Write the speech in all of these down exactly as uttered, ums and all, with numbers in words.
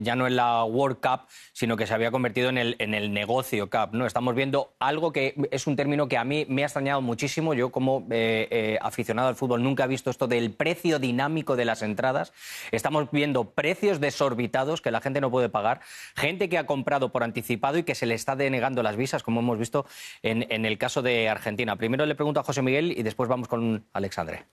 ya no en la World Cup, sino que se había convertido en el, en el negocio Cup, ¿no? Estamos viendo algo que es un término que a mí me ha extrañado muchísimo. Yo, como eh, eh, aficionado al fútbol, nunca he visto esto del precio dinámico de las entradas. Estamos viendo precios desorbitados que la gente no puede pagar, gente que ha comprado por anticipado y que se le está denegando las visas, como hemos visto en, en el caso de Argentina. Primero le pregunto a José Miguel y después vamos con Alexandre.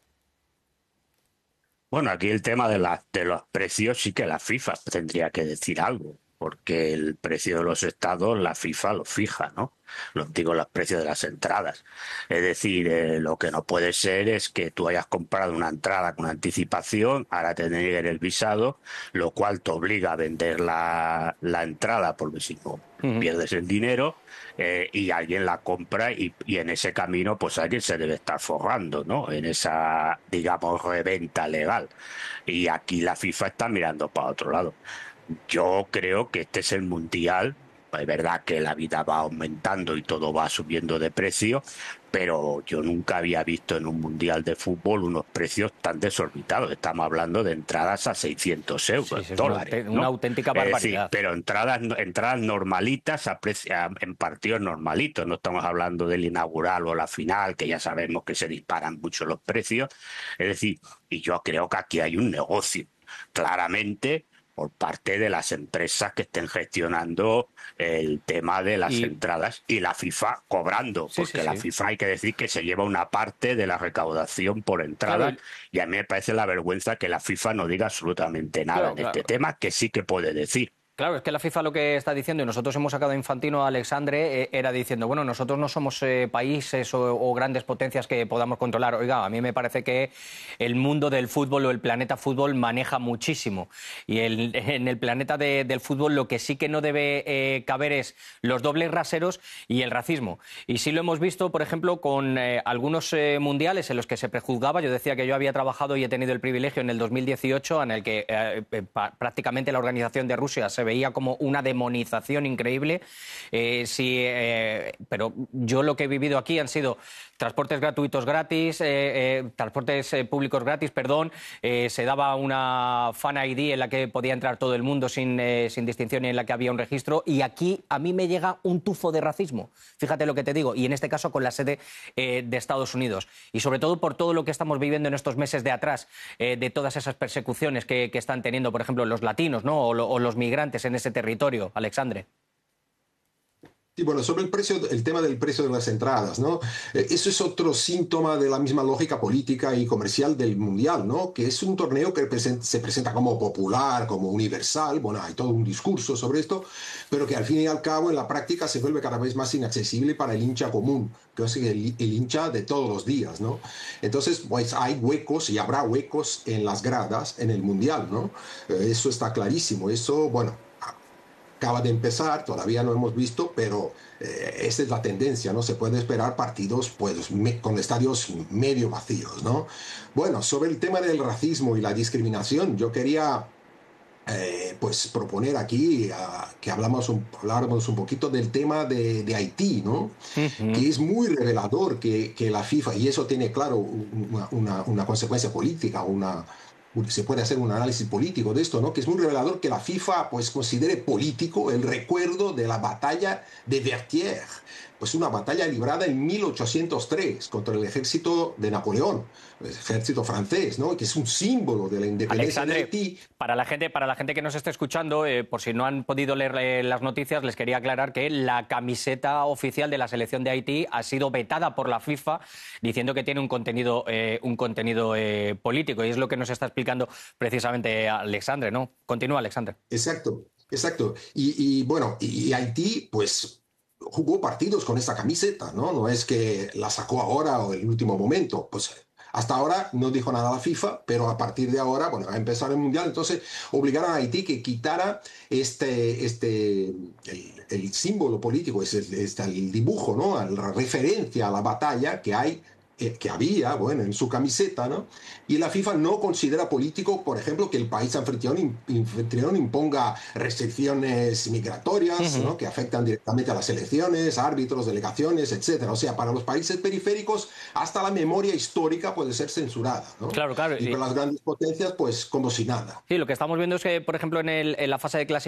Bueno, aquí el tema de, la, de los precios sí que la FIFA tendría que decir algo, porque el precio de los estados la FIFA lo fija, ¿no? Los digo, los precios de las entradas. Es decir, eh, lo que no puede ser es que tú hayas comprado una entrada con anticipación, ahora te nieguen el visado, lo cual te obliga a vender la, la entrada, porque si no Uh-huh. pierdes el dinero, eh, y alguien la compra y, y en ese camino pues alguien se debe estar forrando, ¿no? En esa, digamos, reventa legal. Y aquí la FIFA está mirando para otro lado. Yo creo que este es el mundial. Es verdad que la vida va aumentando y todo va subiendo de precio, pero yo nunca había visto en un mundial de fútbol unos precios tan desorbitados. Estamos hablando de entradas a seiscientos euros, Sí, es dólares, una, ¿no? una auténtica Es decir, barbaridad. pero entradas, entradas normalitas a precio, a, en partidos normalitos. No estamos hablando del inaugural o la final, que ya sabemos que se disparan mucho los precios. Es decir, y yo creo que aquí hay un negocio, claramente, por parte de las empresas que estén gestionando el tema de las Y entradas y la FIFA cobrando, sí, sí, porque la sí. FIFA hay que decir que se lleva una parte de la recaudación por Claro, entradas, y- y a mí me parece la vergüenza que la FIFA no diga absolutamente nada claro, en este claro. tema, que sí que puede decir. Claro, es que la FIFA lo que está diciendo, y nosotros hemos sacado a Infantino, a Alexandre, eh, era diciendo, bueno, nosotros no somos eh, países o, o grandes potencias que podamos controlar. Oiga, a mí me parece que el mundo del fútbol o el planeta fútbol maneja muchísimo. Y el, en el planeta de, del fútbol lo que sí que no debe eh, caber es los dobles raseros y el racismo. Y sí lo hemos visto, por ejemplo, con eh, algunos eh, mundiales en los que se prejuzgaba. Yo decía que yo había trabajado y he tenido el privilegio en el dos mil dieciocho, en el que eh, eh, prácticamente la organización de Rusia se veía como una demonización increíble. Eh, sí, eh, pero yo lo que he vivido aquí han sido transportes gratuitos gratis, eh, eh, transportes eh, públicos gratis, perdón. Eh, se daba una Fan I D en la que podía entrar todo el mundo sin, eh, sin distinción y en la que había un registro. Y aquí a mí me llega un tufo de racismo. Fíjate lo que te digo. Y en este caso con la sede eh, de Estados Unidos. Y sobre todo por todo lo que estamos viviendo en estos meses de atrás, eh, de todas esas persecuciones que, que están teniendo, por ejemplo, los latinos, ¿no? o, lo, o los migrantes en ese territorio. Alexandre. Y bueno, sobre el precio, el tema del precio de las entradas, ¿no? Eh, eso es otro síntoma de la misma lógica política y comercial del Mundial, ¿no? Que es un torneo que presen- se presenta como popular, como universal, bueno, hay todo un discurso sobre esto, pero que al fin y al cabo en la práctica se vuelve cada vez más inaccesible para el hincha común, que es el, el hincha de todos los días, ¿no? Entonces, pues hay huecos y habrá huecos en las gradas en el Mundial, ¿no? Eh, eso está clarísimo, eso, bueno, acaba de empezar, todavía no hemos visto, pero eh, esa es la tendencia, ¿no? Se puede esperar partidos pues, me, con estadios medio vacíos, ¿no? Bueno, sobre el tema del racismo y la discriminación, yo quería eh, pues proponer aquí uh, que hablamos un, habláramos un poquito del tema de, de Haití, ¿no? Uh-huh. Que es muy revelador que, que la FIFA, y eso tiene claro una, una, una consecuencia política, una se puede hacer un análisis político de esto, ¿no? Que es muy revelador que la FIFA pues considere político el recuerdo de la batalla de Vertières, pues una batalla librada en mil ochocientos tres contra el ejército de Napoleón, el ejército francés, ¿no? Que es un símbolo de la independencia de Alexandre, Haití. para la gente, para la gente que nos esté escuchando, eh, por si no han podido leer eh, las noticias, les quería aclarar que la camiseta oficial de la selección de Haití ha sido vetada por la FIFA, diciendo que tiene un contenido, eh, un contenido eh, político, y es lo que nos está explicando precisamente Alexandre, ¿no? Continúa, Alexandre. Exacto, exacto. Y, y bueno, y Haití, pues jugó partidos con esa camiseta, ¿no? No es que la sacó ahora o en el último momento, pues hasta ahora no dijo nada la FIFA, pero a partir de ahora, bueno, va a empezar el Mundial, entonces obligaron a Haití que quitara este, este, el, el símbolo político, es el, este, el dibujo, ¿no? La referencia a la batalla que hay eh, que había, bueno, en su camiseta, ¿no? Y la FIFA no considera político, por ejemplo, que el país anfitrión, anfitrión imponga restricciones migratorias, Uh-huh. ¿no? Que afectan directamente a las elecciones, árbitros, delegaciones, etcétera. O sea, para los países periféricos, hasta la memoria histórica puede ser censurada, ¿no? Claro, claro. Y Y, para las grandes potencias, pues como si nada. sí, lo que estamos viendo es que, por ejemplo, en, el, en la fase de clasificación